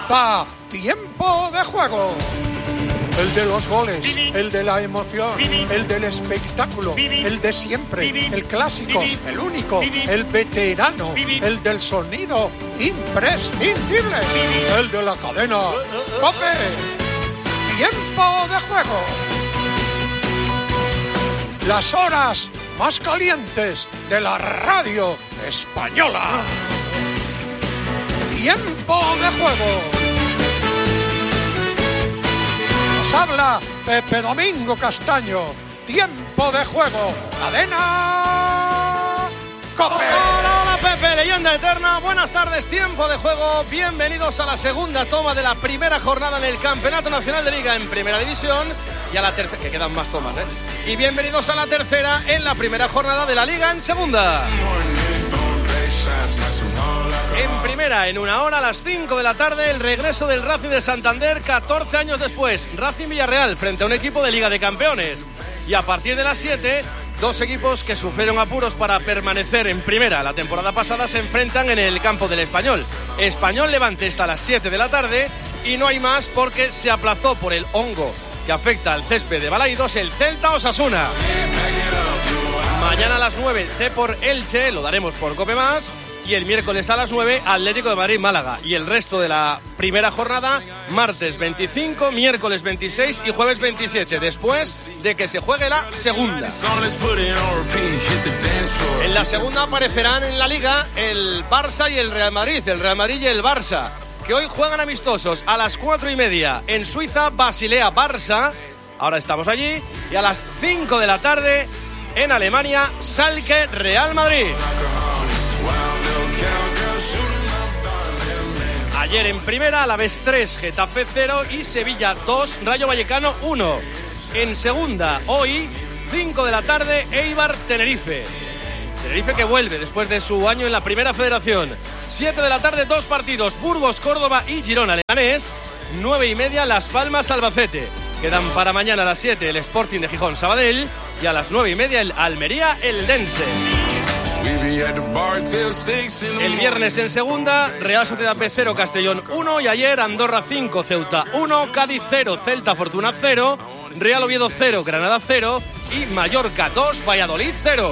Comienza Tiempo de Juego. El de los goles, el de la emoción, el del espectáculo, el de siempre, el clásico, el único, el veterano, el del sonido imprescindible, el de la cadena COPE. Tiempo de Juego. Las horas más calientes de la radio española. Tiempo de Juego. Habla Pepe Domingo Castaño. Tiempo de Juego. Cadena COPE. Hola, Pepe, leyenda eterna. Buenas tardes, Tiempo de Juego. Bienvenidos a la segunda toma de la primera jornada en el Campeonato Nacional de Liga en Primera División. Y a la tercera, que quedan más tomas, Y bienvenidos a la tercera en la primera jornada de la Liga en Segunda. En primera, en una hora, a las 5 de la tarde, el regreso del Racing de Santander 14 años después. Racing Villarreal frente a un equipo de Liga de Campeones. Y a partir de las 7, dos equipos que sufrieron apuros para permanecer en primera la temporada pasada se enfrentan en el campo del Español. Español Levante está a las 7 de la tarde y no hay más porque se aplazó por el hongo que afecta al césped de Balaidos el Celta Osasuna. Mañana a las 9, Depor Elche, lo daremos por COPE+. Y el miércoles a las 9, Atlético de Madrid-Málaga. Y el resto de la primera jornada, martes 25, miércoles 26 y jueves 27, después de que se juegue la segunda. En la segunda aparecerán en la Liga el Barça y el Real Madrid. El Real Madrid y el Barça, que hoy juegan amistosos a las 4:30 en Suiza, Basilea-Barça. Ahora estamos allí. Y a las 5 de la tarde, en Alemania, Schalke-Real Madrid. Ayer en primera, Alavés 3, Getafe 0 y Sevilla 2, Rayo Vallecano 1. En segunda, hoy, 5 de la tarde, Eibar-Tenerife. Tenerife que vuelve después de su año en la Primera Federación. 7 de la tarde, dos partidos, Burgos-Córdoba y Girona-Leganés. 9:30, Las Palmas-Albacete. Quedan para mañana a las 7 el Sporting de Gijón-Sabadell y a las 9:30 el Almería-Eldense. El viernes en segunda, Real Sociedad B 0, Castellón 1 y ayer Andorra 5, Ceuta 1, Cádiz 0, Celta Fortuna 0, Real Oviedo 0, Granada 0 y Mallorca 2, Valladolid 0.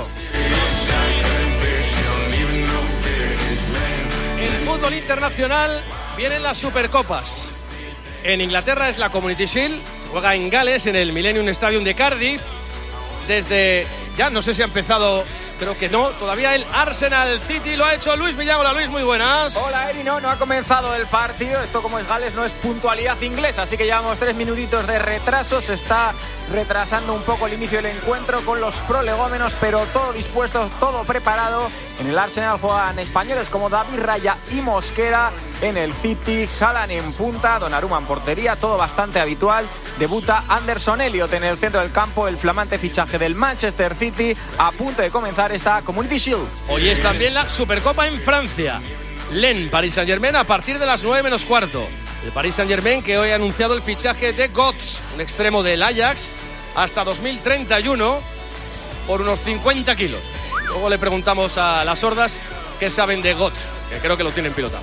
En fútbol internacional vienen las Supercopas. En Inglaterra es la Community Shield, se juega en Gales, en el Millennium Stadium de Cardiff. Desde, ya no sé si ha empezado, creo que no, todavía el Arsenal City lo ha hecho Luis Millán. Hola Luis, muy buenas. Hola Eri, no ha comenzado el partido. Esto, como es Gales, no es puntualidad inglesa, así que llevamos 3 minutitos de retraso. Se está retrasando un poco el inicio del encuentro con los prolegómenos, pero todo dispuesto, todo preparado. En el Arsenal juegan españoles como David Raya y Mosquera. En el City, Haaland en punta, Donnarumma en portería, todo bastante habitual. Debuta Anderson Elliott en el centro del campo, el flamante fichaje del Manchester City, a punto de comenzar esta Community Shield. Hoy es también la Supercopa en Francia. Lens, Paris Saint-Germain a partir de las 9:15. El Paris Saint-Germain que hoy ha anunciado el fichaje de Götze, un extremo del Ajax, hasta 2031 por unos 50 kilos. Luego le preguntamos a las sordas qué saben de Götze, que creo que lo tienen pilotado.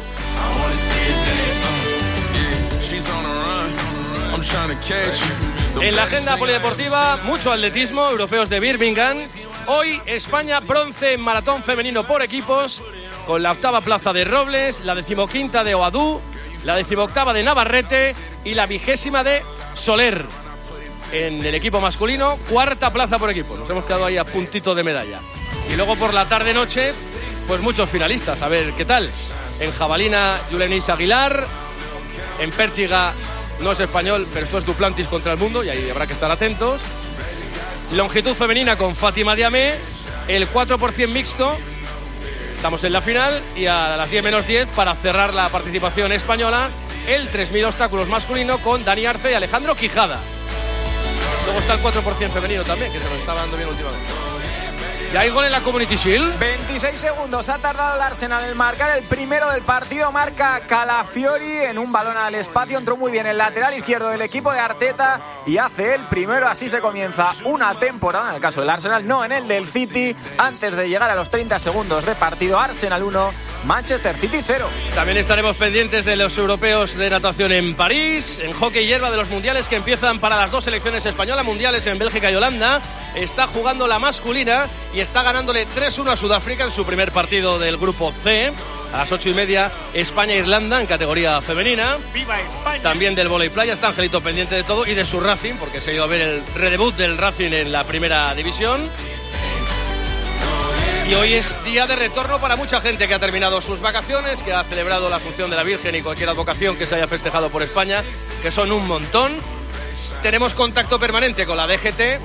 En la agenda polideportiva, mucho atletismo, europeos de Birmingham. Hoy España bronce en maratón femenino por equipos, con la 8ª plaza de Robles, la 15ª de Oadú, la 18ª de Navarrete y la 20ª de Soler. En el equipo masculino, 4ª plaza por equipo. Nos hemos quedado ahí a puntito de medalla. Y luego por la tarde-noche, pues muchos finalistas. A ver qué tal. En jabalina, Julenis Aguilar. En pértiga, no es español, pero esto es Duplantis contra el mundo y ahí habrá que estar atentos. Longitud femenina con Fátima Diamé. El 4% mixto. Estamos en la final y a las 10:10 para cerrar la participación española, el 3000 obstáculos masculino con Dani Arce y Alejandro Quijada. Luego está el 4% femenino también, que se nos está dando bien últimamente. ¿Ya hay gol en la Community Shield? 26 segundos ha tardado el Arsenal en marcar el primero del partido. Marca Calafiori en un balón al espacio. Entró muy bien el lateral izquierdo del equipo de Arteta y hace el primero. Así se comienza una temporada, en el caso del Arsenal, no en el del City. Antes de llegar a los 30 segundos de partido, Arsenal 1, Manchester City 0. También estaremos pendientes de los europeos de natación en París, en hockey hierba de los mundiales que empiezan para las dos selecciones españolas, mundiales en Bélgica y Holanda. Está jugando la masculina y está ganándole 3-1 a Sudáfrica en su primer partido del grupo C. A las 8:30, España-Irlanda en categoría femenina. ¡Viva España! También del vóley playa está Angelito pendiente de todo y de su Racing, porque se ha ido a ver el redebut del Racing en la primera división. Y hoy es día de retorno para mucha gente que ha terminado sus vacaciones, que ha celebrado la Asunción de la Virgen y cualquier advocación que se haya festejado por España, que son un montón. Tenemos contacto permanente con la DGT.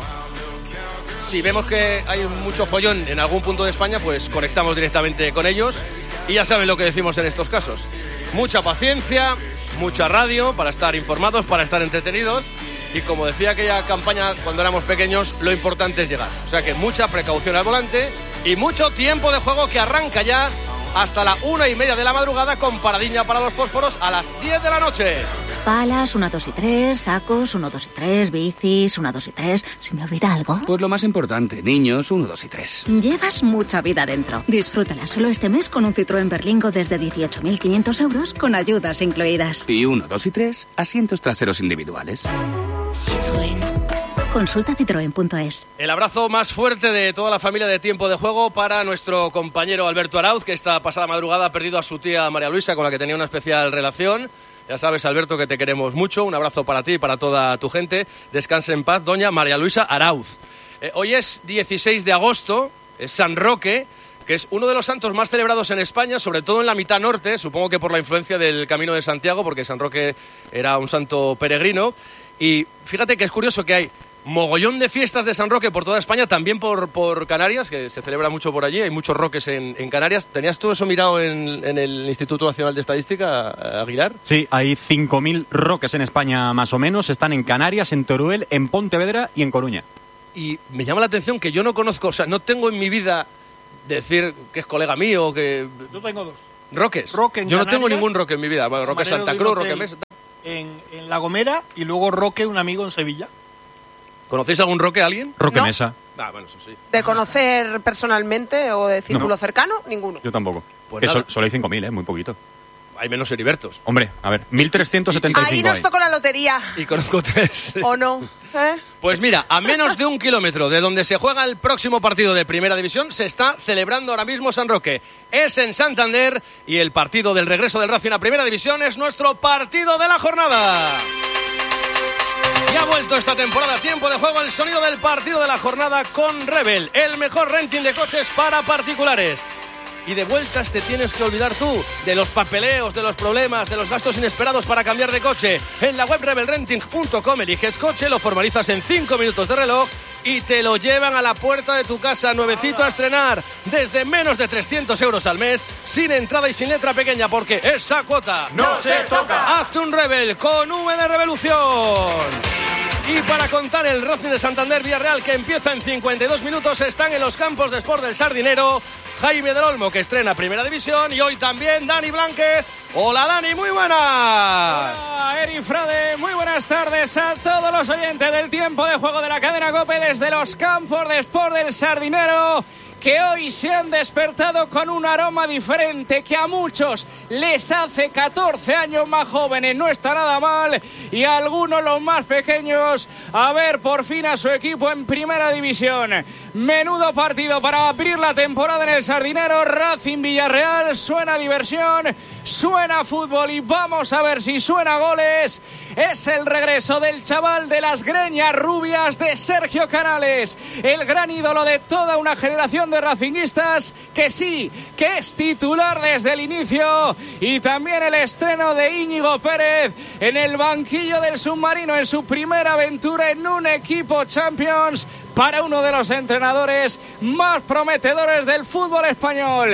Si vemos que hay mucho follón en algún punto de España, pues conectamos directamente con ellos. Y ya saben lo que decimos en estos casos. Mucha paciencia, mucha radio para estar informados, para estar entretenidos. Y como decía aquella campaña cuando éramos pequeños, lo importante es llegar. O sea que mucha precaución al volante y mucho tiempo de juego que arranca ya hasta la 1:30 de la madrugada con paradiña para los fósforos a las 10 de la noche. Palas, 1, 2 y 3, sacos, 1, 2 y 3, bicis, 1, 2 y 3. ¿Se me olvida algo? Pues lo más importante, niños, 1, 2 y 3. Llevas mucha vida dentro. Disfrútala solo este mes con un Citroën Berlingo desde 18.500 euros con ayudas incluidas. Y 1, 2 y 3, asientos traseros individuales. Citroën. Consulta citroen.es. El abrazo más fuerte de toda la familia de Tiempo de Juego para nuestro compañero Alberto Arauz, que esta pasada madrugada ha perdido a su tía María Luisa, con la que tenía una especial relación. Ya sabes, Alberto, que te queremos mucho. Un abrazo para ti y para toda tu gente. Descanse en paz, doña María Luisa Arauz. Hoy es 16 de agosto, es San Roque, que es uno de los santos más celebrados en España, sobre todo en la mitad norte, supongo que por la influencia del Camino de Santiago, porque San Roque era un santo peregrino. Y fíjate que es curioso que hay mogollón de fiestas de San Roque por toda España, también por Canarias, que se celebra mucho por allí, hay muchos roques en Canarias. ¿Tenías tú eso mirado en el Instituto Nacional de Estadística, Aguilar? Sí, hay 5.000 roques en España más o menos, están en Canarias, en Teruel, en Pontevedra y en Coruña. Y me llama la atención que yo no conozco, o sea, no tengo en mi vida decir que es colega mío, que... Yo tengo dos. ¿Roques? Roque en yo no Canarias, tengo ningún roque en mi vida. Bueno, Roque Santa Cruz, Roque Mesa... En La Gomera y luego Roque, un amigo en Sevilla. ¿Conocéis algún roque a alguien? Roque No. Mesa. Ah, bueno, eso sí. ¿De conocer personalmente o de círculo No. cercano? Ninguno. Yo tampoco. Pues Que nada. solo hay 5.000, muy poquito. Hay menos heribertos. Hombre, a ver, 1.375 Ahí nos hay. tocó la lotería. Y conozco 3. ¿O no? Pues mira, a menos de 1 kilómetro de donde se juega el próximo partido de Primera División, se está celebrando ahora mismo San Roque. Es en Santander y el partido del regreso del Racing a Primera División es nuestro partido de la jornada. Y ha vuelto esta temporada a Tiempo de Juego el sonido del partido de la jornada con Rebel, el mejor renting de coches para particulares. Y de vueltas te tienes que olvidar tú de los papeleos, de los problemas, de los gastos inesperados para cambiar de coche. En la web rebelrenting.com eliges coche, lo formalizas en 5 minutos de reloj y te lo llevan a la puerta de tu casa, nuevecito a estrenar, desde menos de 300 euros al mes, sin entrada y sin letra pequeña, porque esa cuota ¡No se toca! Hazte un Rebel con V de Revolución. Y para contar el Racing de Santander Villarreal, que empieza en 52 minutos, están en los campos de Sport del Sardinero Jaime del Olmo, que estrena Primera División, y hoy también Dani Blánquez. Hola Dani, muy buenas. Hola Eri Frade, muy buenas tardes a todos los oyentes del Tiempo de Juego de la cadena COPE desde los campos de Sport del Sardinero, que hoy se han despertado con un aroma diferente que a muchos les hace 14 años más jóvenes, no está nada mal, y a algunos, los más pequeños, a ver por fin a su equipo en Primera División. Menudo partido para abrir la temporada en el Sardinero. Racing Villarreal, suena diversión, suena fútbol y vamos a ver si suena goles. Es el regreso del chaval de las greñas rubias, de Sergio Canales, el gran ídolo de toda una generación de racinguistas, que sí, que es titular desde el inicio. Y también el estreno de Íñigo Pérez en el banquillo del Submarino, en su primera aventura en un equipo Champions, para uno de los entrenadores más prometedores del fútbol español.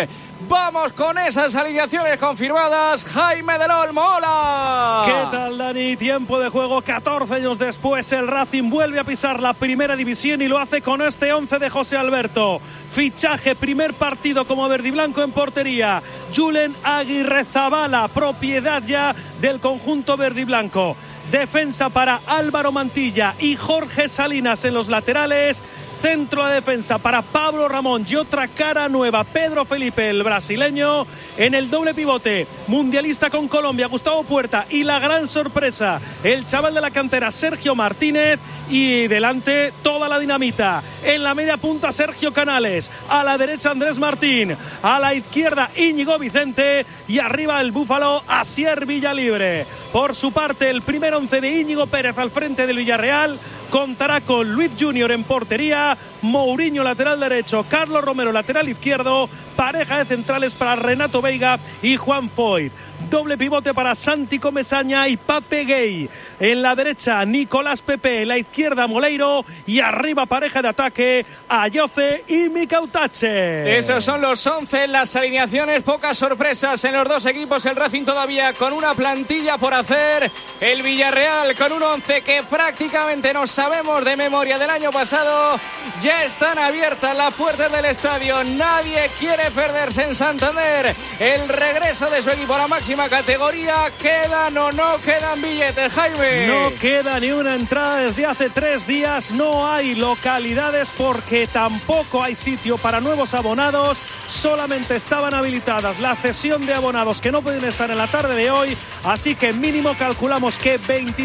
Vamos con esas alineaciones confirmadas. Jaime del Olmo, hola. ¿Qué tal, Dani? Tiempo de juego, 14 años después, el Racing vuelve a pisar la primera división y lo hace con este 11 de José Alberto. Fichaje, primer partido como verdiblanco en portería. Julen Aguirrezabala, propiedad ya del conjunto verdiblanco. Defensa para Álvaro Mantilla y Jorge Salinas en los laterales. Centro de defensa para Pablo Ramón y otra cara nueva, Pedro Felipe, el brasileño. En el doble pivote, mundialista con Colombia, Gustavo Puerta, y la gran sorpresa, el chaval de la cantera, Sergio Martínez. Y delante toda la dinamita. En la media punta, Sergio Canales. A la derecha, Andrés Martín. A la izquierda, Íñigo Vicente. Y arriba el búfalo, Asier Villalibre. Por su parte, el primer 11 de Íñigo Pérez al frente del Villarreal contará con Luis Junior en portería, Mourinho lateral derecho, Carlos Romero lateral izquierdo, pareja de centrales para Renato Veiga y Juan Foyt. Doble pivote para Santi Comesaña y Pape Gay. En la derecha, Nicolás Pepe. En la izquierda, Moleiro. Y arriba, pareja de ataque, Ayoce y Micautache. Esos son los 11, las alineaciones. Pocas sorpresas en los dos equipos. El Racing todavía con una plantilla por hacer. El Villarreal con un 11 que prácticamente no sabemos de memoria del año pasado. Ya están abiertas las puertas del estadio. Nadie quiere perderse en Santander el regreso de su equipo a la máxima categoría. ¿Quedan o no quedan billetes, Jaime? No queda ni una entrada desde hace 3 días. No hay localidades porque tampoco hay sitio para nuevos abonados. Solamente estaban habilitadas la cesión de abonados que no pueden estar en la tarde de hoy. Así que mínimo calculamos que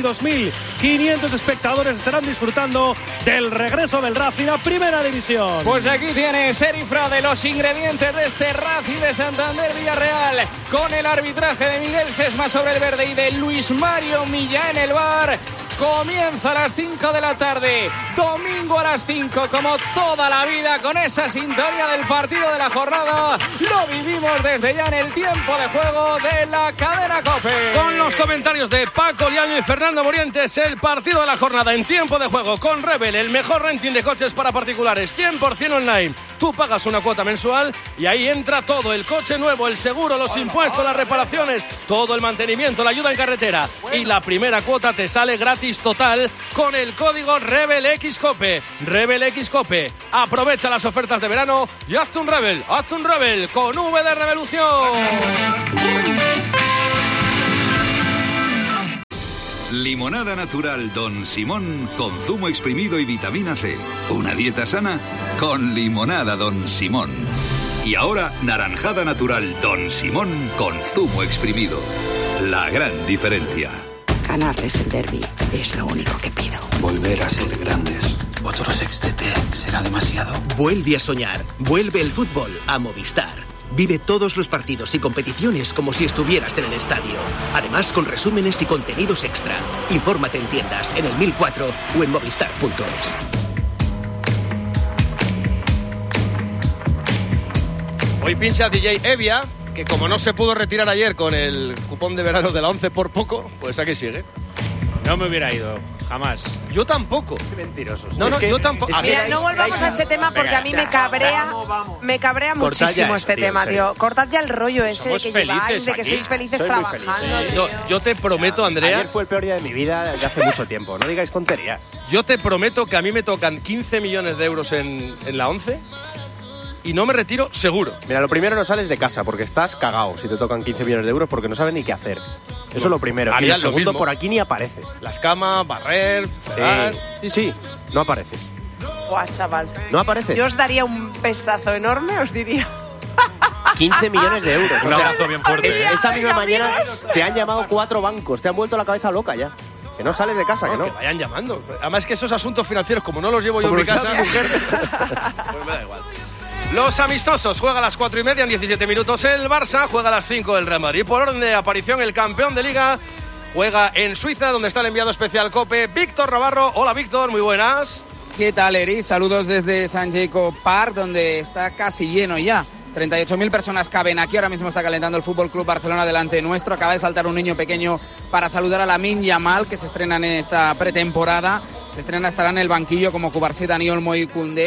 22.500 espectadores estarán disfrutando del regreso del Racing a Primera División. Pues aquí tienes, Eri Frade, los ingredientes de este Racing de Santander Villarreal, con el arbitraje de Miguel Sesma sobre el verde y de Luis Mario Millán en el bar. Comienza a las 5 de la tarde, domingo a las 5, como toda la vida, con esa sintonía del partido de la jornada. Lo vivimos desde ya en el tiempo de juego de la cadena COPE. Con los comentarios de Paco Liaño y Fernando Morientes, el partido de la jornada en tiempo de juego con Rebel, el mejor renting de coches para particulares, 100% online. Tú pagas una cuota mensual y ahí entra todo, el coche nuevo, el seguro, los impuestos, las reparaciones, todo el mantenimiento, la ayuda en carretera. Y la primera cuota te sale gratis total con el código RebelXCOPE. RebelXCOPE. Aprovecha las ofertas de verano y hazte un Rebel con V de Revolución. Limonada natural Don Simón con zumo exprimido y vitamina C. Una dieta sana con limonada Don Simón. Y ahora naranjada natural Don Simón con zumo exprimido. La gran diferencia. Ganarles el derbi es lo único que pido. Volver a ser grandes. Otro sextete será demasiado. Vuelve a soñar. Vuelve el fútbol a Movistar. Vive todos los partidos y competiciones como si estuvieras en el estadio. Además, con resúmenes y contenidos extra. Infórmate en tiendas, en el 1004 o en movistar.es. Hoy pincha DJ Evia, que como no se pudo retirar ayer con el cupón de verano de la 11 por poco, pues aquí sigue. No me hubiera ido, jamás. Yo tampoco. Qué mentirosos. No, yo tampoco. Mira, no volvamos a ese tema porque a mí me cabrea muchísimo este tema, tío. Cortad ya el rollo ese de que lleváis, de que sois felices trabajando. Yo te prometo, Andrea... Ayer fue el peor día de mi vida desde hace mucho tiempo. No digáis tonterías. Yo te prometo que a mí me tocan 15 millones de euros en la 11... y no me retiro seguro. Mira, lo primero, no sales de casa porque estás cagao si te tocan 15 millones de euros porque no sabes ni qué hacer. Eso es lo primero. Y lo segundo, por aquí ni apareces. Las camas, barrer, fregar. Sí, no apareces. Buah, chaval. No apareces. Yo os daría un pesazo enorme, os diría. 15 millones de euros. Un abrazo bien fuerte. Esa misma mañana te han llamado 4 bancos, te han vuelto la cabeza loca ya. Que no sales de casa, que no. Que vayan llamando. Además que esos asuntos financieros, como no los llevo yo en mi casa, pues me da igual. Los amistosos, juega a las 4:30 en 17 minutos el Barça, juega a las 5 el Real Madrid. Por orden de aparición, el campeón de Liga juega en Suiza, donde está el enviado especial COPE, Víctor Navarro. Hola, Víctor, muy buenas. ¿Qué tal, Eri? Saludos desde San Jacob Park, donde está casi lleno ya. 38.000 personas caben aquí. Ahora mismo está calentando el Fútbol Club Barcelona delante nuestro. Acaba de saltar un niño pequeño para saludar a Lamine Yamal, que se estrena en esta pretemporada. Se estrena, estará en el banquillo como Cubarsí, Dani Olmo y Koundé.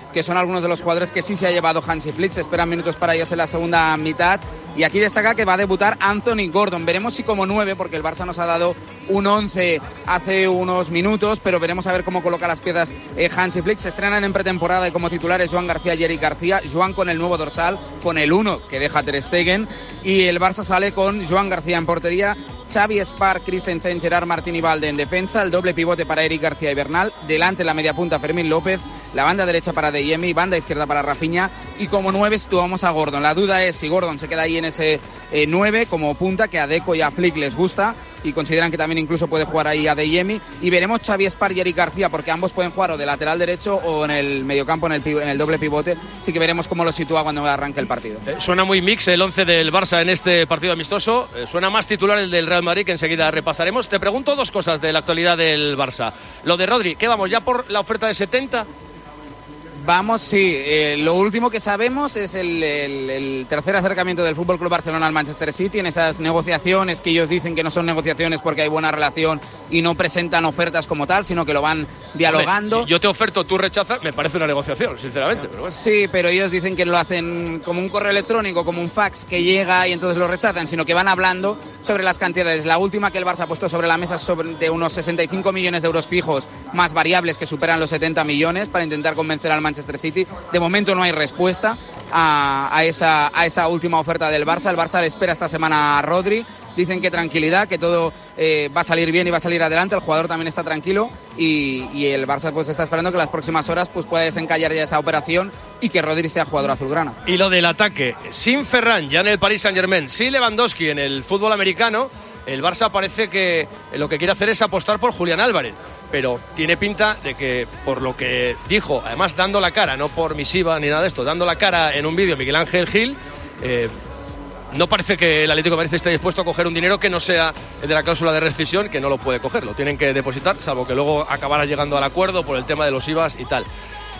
que son algunos de los jugadores que sí se ha llevado Hansi Flick. Se esperan minutos para ellos en la segunda mitad. Y aquí destaca que va a debutar Anthony Gordon. Veremos si como 9, porque el Barça nos ha dado un 11 hace unos minutos, pero veremos a ver cómo coloca las piezas Hansi Flick. Se estrenan en pretemporada y como titulares Joan García y Eric García. Joan con el nuevo dorsal, con el 1 que deja Ter Stegen. Y el Barça sale con Joan García en portería, Xavi Espar, Christensen, Gerard Martín y Valde en defensa, el doble pivote para Eric García y Bernal, delante la media punta Fermín López, la banda derecha para Adeyemi, banda izquierda para Rafinha, y como 9 situamos a Gordon. La duda es si Gordon se queda ahí en ese 9 como punta, que a Deco y a Flick les gusta y consideran que también incluso puede jugar ahí Adeyemi, y veremos Xavi Espar y Eric García, porque ambos pueden jugar o de lateral derecho o en el mediocampo en el doble pivote, así que veremos cómo lo sitúa cuando arranque el partido. Suena muy mix el 11 del Barça en este partido amistoso, suena más titular el del Real Madrid, que enseguida repasaremos. Te pregunto 2 cosas de la actualidad del Barça. Lo de Rodri, ¿qué vamos ya por la oferta de 70? Vamos, sí. Lo último que sabemos es el tercer acercamiento del FC Barcelona al Manchester City en esas negociaciones que ellos dicen que no son negociaciones porque hay buena relación y no presentan ofertas como tal, sino que lo van dialogando. Hombre, yo te oferto, tú rechazas, me parece una negociación, sinceramente. Pero bueno. Sí, pero ellos dicen que lo hacen como un correo electrónico, como un fax que llega y entonces lo rechazan, sino que van hablando sobre las cantidades. La última que el Barça ha puesto sobre la mesa es de unos 65 millones de euros fijos más variables que superan los 70 millones para intentar convencer al Manchester City. De momento no hay respuesta a esa última oferta del Barça. El Barça le espera esta semana a Rodri. Dicen que tranquilidad, que todo va a salir bien y va a salir adelante. El jugador también está tranquilo y el Barça pues está esperando que las próximas horas pues pueda desencallar ya esa operación y que Rodri sea jugador azulgrana. Y lo del ataque, sin Ferran ya en el Paris Saint-Germain, sin Lewandowski en el fútbol americano, el Barça parece que lo que quiere hacer es apostar por Julián Álvarez. Pero tiene pinta de que, por lo que dijo, además dando la cara, no por misiva ni nada de esto, dando la cara en un vídeo Miguel Ángel Gil, no parece que el Atlético de Madrid esté dispuesto a coger un dinero que no sea el de la cláusula de rescisión, que no lo puede coger, lo tienen que depositar, salvo que luego acabara llegando al acuerdo por el tema de los IVAs y tal.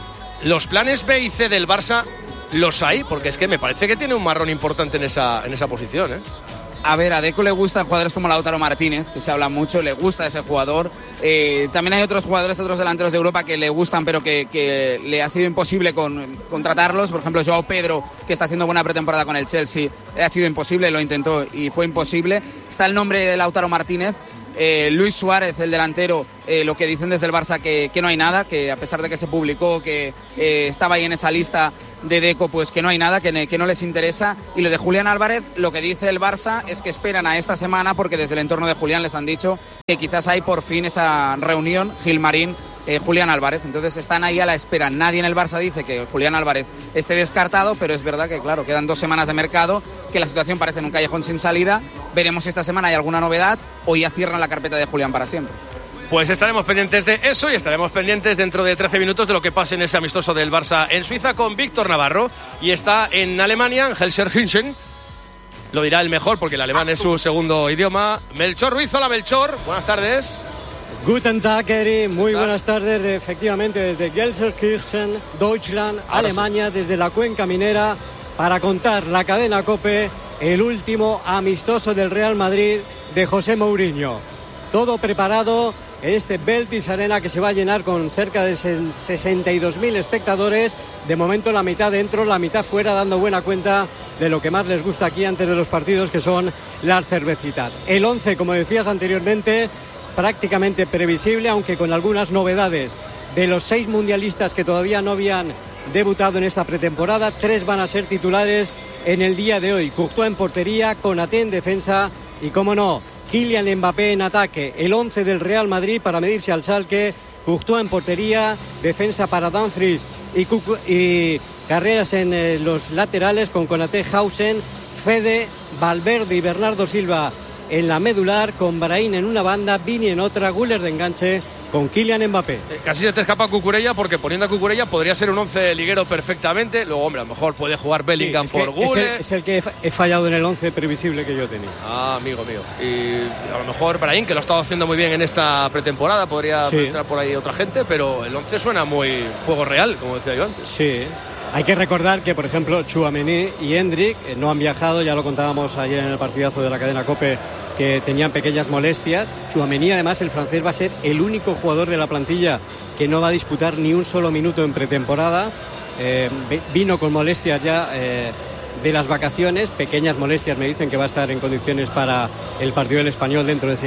Los planes B y C del Barça los hay, porque es que me parece que tiene un marrón importante en esa posición, ¿eh? A ver, a Deco le gustan jugadores como Lautaro Martínez, que se habla mucho, le gusta ese jugador. También hay otros jugadores, otros delanteros de Europa que le gustan, pero que le ha sido imposible contratarlos. Por ejemplo, Joao Pedro, que está haciendo buena pretemporada con el Chelsea, ha sido imposible, lo intentó y fue imposible. Está el nombre de Lautaro Martínez. Luis Suárez, el delantero, lo que dicen desde el Barça que no hay nada, que a pesar de que se publicó que estaba ahí en esa lista de Deco, pues que no hay nada, que no les interesa. Y lo de Julián Álvarez, lo que dice el Barça es que esperan a esta semana, porque desde el entorno de Julián les han dicho que quizás hay por fin esa reunión Gilmarín, Julián Álvarez. Entonces están ahí a la espera. Nadie en el Barça dice que Julián Álvarez esté descartado, pero es verdad que claro, quedan 2 semanas de mercado, que la situación parece en un callejón sin salida. Veremos si esta semana hay alguna novedad o ya cierran la carpeta de Julián para siempre. Pues estaremos pendientes de eso y estaremos pendientes dentro de 13 minutos de lo que pase en ese amistoso del Barça en Suiza con Víctor Navarro. Y está en Alemania, en Gelsenkirchen. Lo dirá el mejor porque el alemán es su segundo idioma. Melchor Ruiz, hola Melchor, buenas tardes. Guten Tag, Eri. Muy buenas tardes, efectivamente desde Gelsenkirchen, Deutschland, Alemania, desde la cuenca minera, para contar la cadena COPE, el último amistoso del Real Madrid de José Mourinho. Todo preparado en este Beltis Arena, que se va a llenar con cerca de 62.000 espectadores. De momento la mitad dentro, la mitad fuera, dando buena cuenta de lo que más les gusta aquí antes de los partidos, que son las cervecitas. El 11, como decías anteriormente, prácticamente previsible, aunque con algunas novedades. De los 6 mundialistas que todavía no habían debutado en esta pretemporada, 3 van a ser titulares en el día de hoy. Courtois en portería, Konaté en defensa y, como no, Kylian Mbappé en ataque. El 11 del Real Madrid para medirse al Schalke. Courtois en portería, defensa para Dumfries y carreras en los laterales con Konaté, Hausen, Fede, Valverde y Bernardo Silva en la medular, con Brahim en una banda, Vini en otra, Güler de enganche con Kylian Mbappé. Casi se te escapa Cucurella, porque poniendo a Cucurella podría ser un 11 liguero perfectamente. Luego, hombre, a lo mejor puede jugar Bellingham por Güler. Es el que he fallado en el 11 previsible que yo tenía. Ah, amigo mío. Y a lo mejor Brahim, que lo ha estado haciendo muy bien en esta pretemporada, podría entrar por ahí otra gente, pero el 11 suena muy juego real, como decía yo antes. Sí. Hay que recordar que, por ejemplo, Tchouaméni y Hendrik no han viajado, ya lo contábamos ayer en el partidazo de la cadena COPE, que tenían pequeñas molestias. Tchouaméni, además, el francés, va a ser el único jugador de la plantilla que no va a disputar ni un solo minuto en pretemporada. vino con molestias ya de las vacaciones, pequeñas molestias, me dicen que va a estar en condiciones para el partido del Español dentro de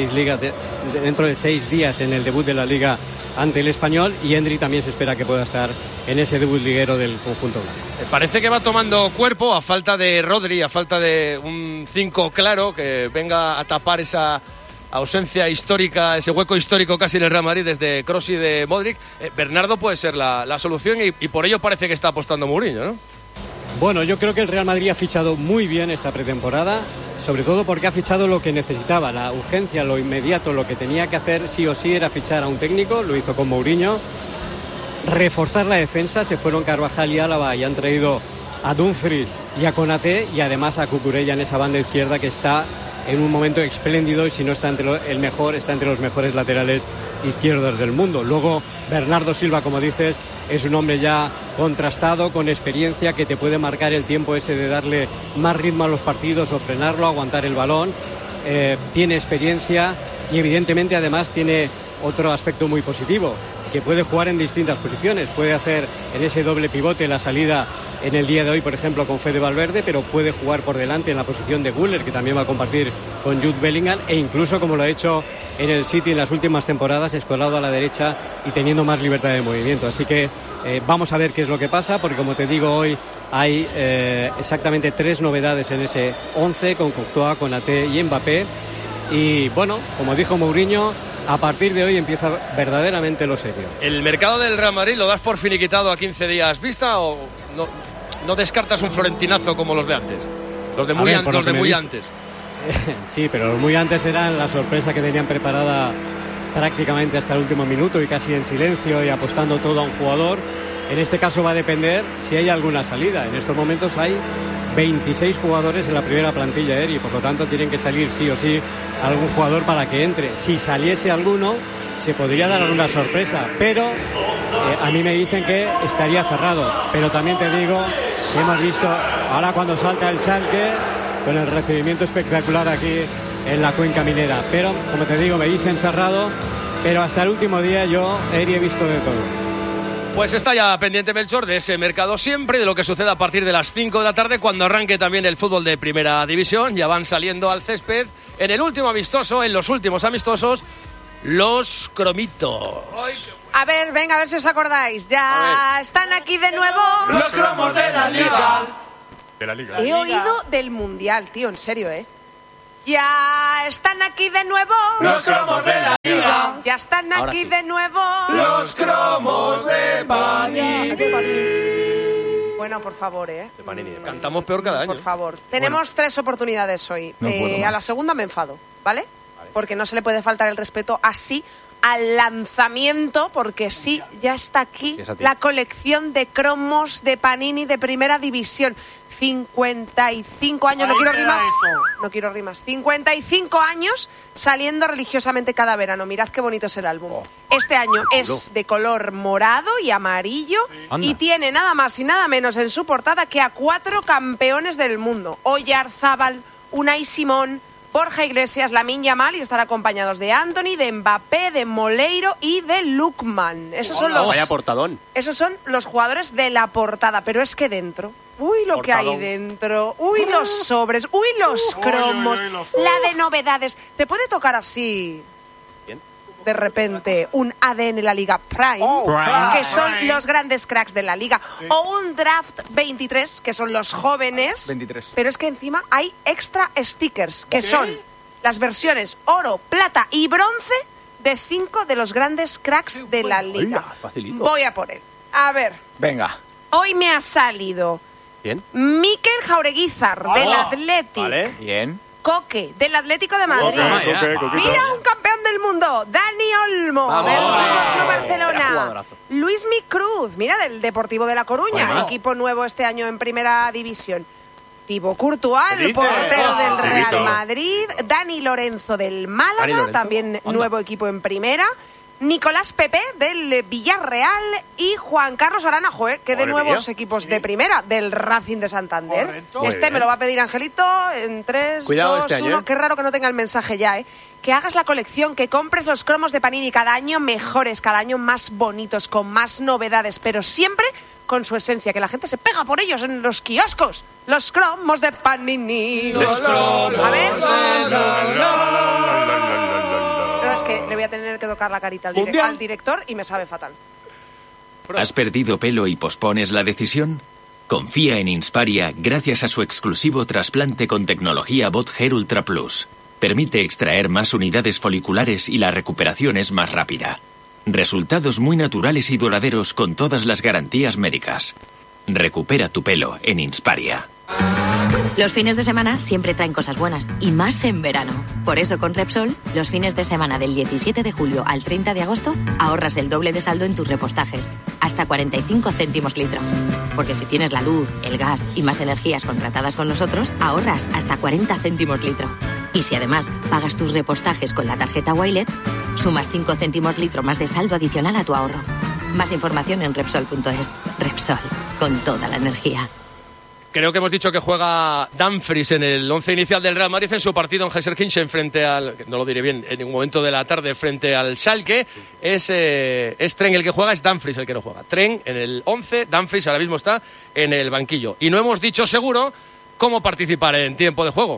6 días en el debut de la Liga ante el Español, y Endri también se espera que pueda estar en ese debut liguero del conjunto blanco. Parece que va tomando cuerpo a falta de Rodri, a falta de un 5 claro que venga a tapar esa ausencia histórica, ese hueco histórico casi en el Real Madrid desde Kroos y de Modric. Bernardo puede ser la solución y por ello parece que está apostando Mourinho, ¿no? Bueno, yo creo que el Real Madrid ha fichado muy bien esta pretemporada, sobre todo porque ha fichado lo que necesitaba, la urgencia, lo inmediato, lo que tenía que hacer sí o sí era fichar a un técnico, lo hizo con Mourinho, reforzar la defensa, se fueron Carvajal y Álava y han traído a Dumfries y a Konaté, y además a Cucurella en esa banda izquierda que está en un momento espléndido, y si no está entre los mejores laterales izquierdos del mundo. Luego Bernardo Silva, como dices, es un hombre ya contrastado, con experiencia, que te puede marcar el tiempo ese de darle más ritmo a los partidos o frenarlo, aguantar el balón. Tiene experiencia y evidentemente además tiene otro aspecto muy positivo, que puede jugar en distintas posiciones, puede hacer en ese doble pivote la salida en el día de hoy, por ejemplo, con Fede Valverde, pero puede jugar por delante en la posición de Güler, que también va a compartir con Jude Bellingham, e incluso, como lo ha hecho en el City en las últimas temporadas, escolado a la derecha y teniendo más libertad de movimiento. Así que vamos a ver qué es lo que pasa, porque como te digo, hoy hay exactamente 3 novedades en ese 11, con Courtois, Konaté y Mbappé. Y bueno, como dijo Mourinho, a partir de hoy empieza verdaderamente lo serio. ¿El mercado del Real Madrid lo das por finiquitado a 15 días vista o no descartas un florentinazo como los de antes? Los de muy antes. Sí, pero los muy antes eran la sorpresa que tenían preparada prácticamente hasta el último minuto y casi en silencio y apostando todo a un jugador. En este caso va a depender si hay alguna salida. En estos momentos hay 26 jugadores en la primera plantilla, Eri, por lo tanto tienen que salir sí o sí algún jugador para que entre. Si saliese alguno, se podría dar alguna sorpresa, pero a mí me dicen que estaría cerrado. Pero también te digo que hemos visto ahora cuando salta el Schalke con el recibimiento espectacular aquí en la Cuenca Minera. Pero, como te digo, me dicen cerrado, pero hasta el último día yo, Eri, he visto de todo. Pues está ya pendiente Melchor de ese mercado siempre, de lo que suceda a partir de las 5 de la tarde, cuando arranque también el fútbol de Primera División. Ya van saliendo al césped en el último amistoso, en los últimos amistosos, los cromitos. A ver, venga, a ver si os acordáis. Ya están aquí de nuevo los cromos de la Liga. He oído del Mundial, tío, en serio, ¿eh? Ya están aquí de nuevo los cromos de la Liga. Ya están aquí de nuevo los cromos de Panini. Bueno, por favor, ¿eh? De Panini. Cantamos peor cada año. Por favor. Tenemos 3 oportunidades hoy. A la segunda me enfado, ¿vale? Porque no se le puede faltar el respeto así al lanzamiento, porque sí, ya está aquí la colección de cromos de Panini de Primera División. 55 años, no quiero rimas, 55 años saliendo religiosamente cada verano. Mirad qué bonito es el álbum. Este año es de color morado y amarillo y tiene nada más y nada menos en su portada que a 4 campeones del mundo: Oyarzábal, Unai Simón, Borja Iglesias, Lamine Yamal, y estar acompañados de Anthony, de Mbappé, de Moleiro y de Lookman. Vaya portadón. Esos son los jugadores de la portada, pero es que dentro... Uy, lo que hay dentro. Uy, los sobres. Uy, los cromos. La de novedades. ¿Te puede tocar así, de repente, un ADN La Liga Prime, que son los grandes cracks de la Liga, o un Draft 23, que son los jóvenes, 23. Pero es que encima hay extra stickers, que son las versiones oro, plata y bronce de 5 de los grandes cracks de la Liga? Facilito. Voy a por él. A ver. Venga. Hoy me ha salido Bien. Mikel Jaureguizar, del Athletic. Vale, bien. Coque, del Atlético de Madrid. Coque. Mira, un campeón del mundo, Dani Olmo, del Club Barcelona. Luismi Cruz, mira, del Deportivo de La Coruña, equipo nuevo este año en Primera División. Thibaut Courtois, el portero del Real Madrid. Dani Lorenzo del Málaga, también nuevo equipo en Primera. Nicolás Pepe del Villarreal y Juan Carlos Aranajo, que de nuevos equipos de Primera, del Racing de Santander. Correcto. Me lo va a pedir Angelito en 3, Cuidado 2, este 1. año, Qué raro que no tenga el mensaje ya, Que hagas la colección, que compres los cromos de Panini cada año mejores, cada año más bonitos, con más novedades, pero siempre con su esencia, que la gente se pega por ellos en los kioscos. Los cromos de Panini. Los cromos. A ver. Pero es que le voy a tener que tocar la carita al director y me sabe fatal. ¿Has perdido pelo y pospones la decisión? Confía en Insparia gracias a su exclusivo trasplante con tecnología Bot Hair Ultra Plus. Permite extraer más unidades foliculares y la recuperación es más rápida. Resultados muy naturales y duraderos con todas las garantías médicas. Recupera tu pelo en Insparia. Los fines de semana siempre traen cosas buenas, y más en verano. Por eso con Repsol, los fines de semana del 17 de julio al 30 de agosto, ahorras el doble de saldo en tus repostajes, hasta 45 céntimos litro. Porque si tienes la luz, el gas y más energías contratadas con nosotros, ahorras hasta 40 céntimos litro. Y si además pagas tus repostajes con la tarjeta Wilet, sumas 5 céntimos litro más de saldo adicional a tu ahorro. Más información en Repsol.es. Repsol, con toda la energía. Creo que hemos dicho que juega Dumfries en el 11 inicial del Real Madrid en su partido en Gelsenkirchen frente al... No lo diré bien, en un momento de la tarde frente al Schalke. Es Tren el que juega, es Dumfries el que no juega. Tren en el 11, Dumfries ahora mismo está en el banquillo. Y no hemos dicho seguro cómo participar en tiempo de juego.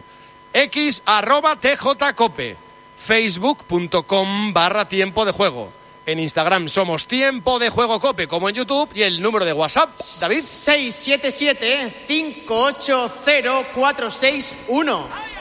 @TJCope, facebook.com/tiempo de juego. En Instagram somos Tiempo de Juego Cope, como en YouTube, y el número de WhatsApp, David. 677-580-461.